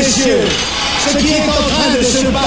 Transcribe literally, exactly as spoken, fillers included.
messieurs, ce qui est en train de se passer